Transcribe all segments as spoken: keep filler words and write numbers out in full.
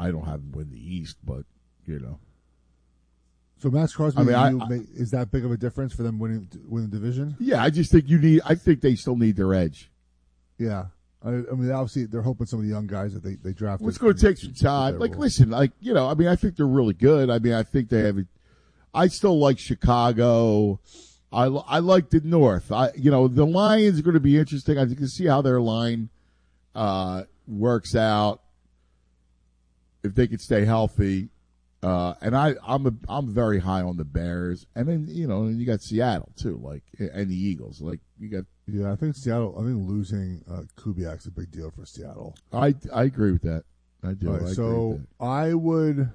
I don't have them win the East, but you know. So Max Crosby, I mean, I, you I, may, is that big of a difference for them winning winning the division? Yeah, I just think you need. I think they still need their edge. Yeah, I, I mean, obviously they're hoping some of the young guys that they they drafted. It's going to take some time. Like, listen, like you know, I mean, I think they're really good. I mean, I think they have. I still like Chicago. I, I like the North. I you know the Lions are going to be interesting. I can see how their line uh, works out if they could stay healthy. Uh, and I, I'm a, I'm very high on the Bears, and then you know, and you got Seattle too, like, and the Eagles, like you got. Yeah, I think Seattle. I think losing uh, Kubiak's a big deal for Seattle. I, I agree with that. I do. Right, I so agree with that. I would.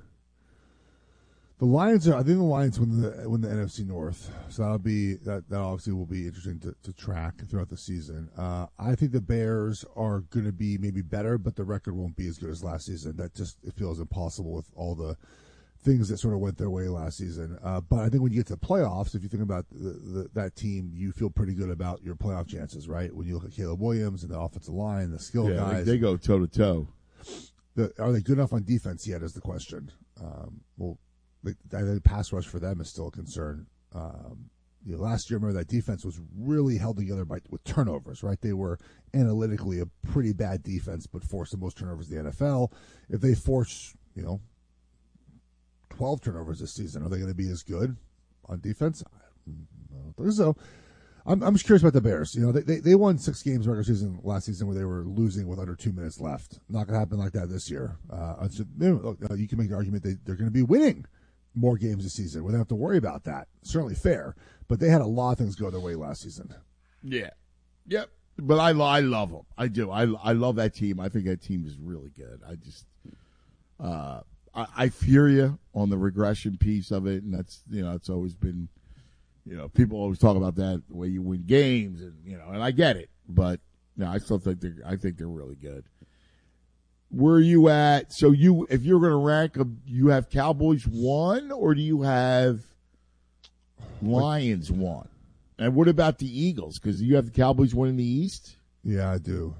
The Lions are. I think the Lions win the win the N F C North, so that'll be that. That obviously will be interesting to, to track throughout the season. Uh, I think the Bears are going to be maybe better, but the record won't be as good as last season. That just it feels impossible with all the things that sort of went their way last season. Uh, but I think when you get to the playoffs, if you think about the, the, that team, you feel pretty good about your playoff chances, right? When you look at Caleb Williams and the offensive line, the skill yeah, guys. They, they go toe to toe. Are they good enough on defense yet is the question. Um, well, the, the pass rush for them is still a concern. Um, you know, last year, remember that defense was really held together by with turnovers, right? They were analytically a pretty bad defense, but forced the most turnovers in the N F L. If they force, you know, twelve turnovers this season, are they going to be as good on defense? I don't think so. I'm, I'm just curious about the Bears. You know, they, they, they won six games regular season last season where they were losing with under two minutes left. Not going to happen like that this year. Uh, so, you know, you can make the argument they, they're going to be winning more games this season. We don't have to worry about that. Certainly fair. But they had a lot of things go their way last season. Yeah. Yep. But I, I love them. I do. I, I love that team. I think that team is really good. I just, uh, I, I fear you on the regression piece of it. And that's, you know, it's always been, you know, people always talk about that, the way you win games and, you know, and I get it. But, no, I still think they're, I think they're really good. Where are you at? So you, if you're going to rank them, you have Cowboys one, or do you have Lions one? And what about the Eagles? Because you have the Cowboys one in the East. Yeah, I do.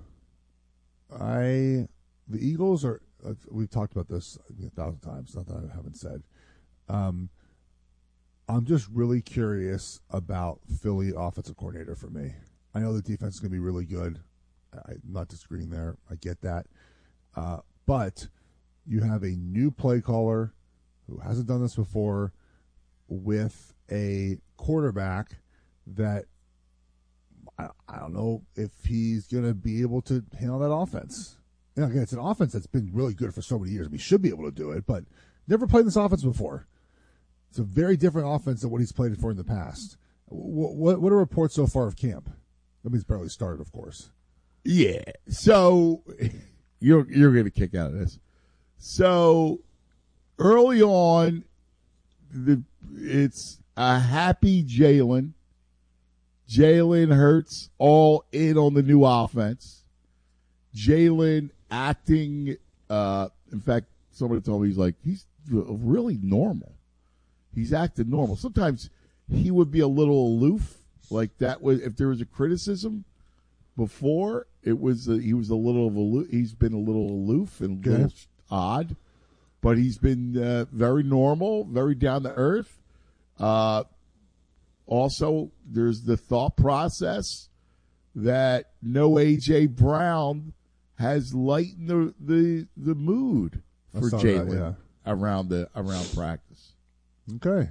I the Eagles are. Uh, we've talked about this a thousand times. Not that I haven't said. Um, I'm just really curious about Philly offensive coordinator for me. I know the defense is going to be really good. I'm not disagreeing there. I get that. Uh, but you have a new play caller who hasn't done this before with a quarterback that I, I don't know if he's going to be able to handle that offense. You know, again, it's an offense that's been really good for so many years. I mean, he should be able to do it, but never played this offense before. It's a very different offense than what he's played for in the past. What, what, what are reports so far of camp? I mean, he's barely started, of course. Yeah. So you're you're going to kick out of this. So early on, the it's a happy Jalen. Jalen Hurts all in on the new offense. Jalen acting. Uh, in fact, somebody told me he's like he's really normal. He's acting normal. Sometimes he would be a little aloof, like that. Was if there was a criticism before, it was uh, he was a little of aloof. He's been a little aloof and a little odd, but he's been uh, very normal, very down to earth. Uh, also, there's the thought process that no A J Brown has lightened the the, the mood for Jalen yeah. around the around practice. Okay.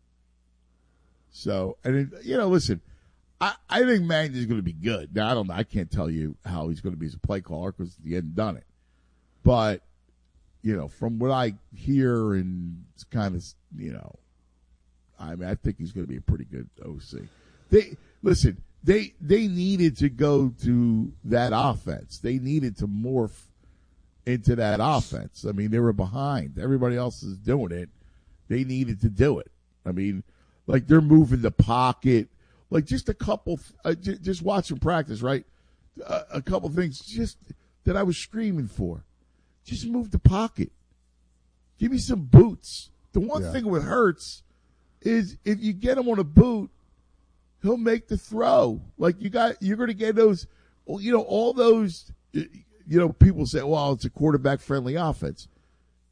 So, and it, you know, listen, I, I think Magny is going to be good. Now, I don't know. I can't tell you how he's going to be as a play caller because he hadn't done it. But, you know, from what I hear and it's kind of, you know, I mean, I think he's going to be a pretty good O C. They listen. They they needed to go to that offense. They needed to morph into that offense. I mean, they were behind. Everybody else is doing it. They needed to do it. I mean, like they're moving the pocket. Like just a couple. Uh, j- just watching practice, right? Uh, a couple things just that I was screaming for. Just move the pocket. Give me some boots. The one yeah. thing with Hurts is if you get him on a boot, he'll make the throw. Like you got, you're going to get those, you know, all those, you know, people say, well, it's a quarterback friendly offense.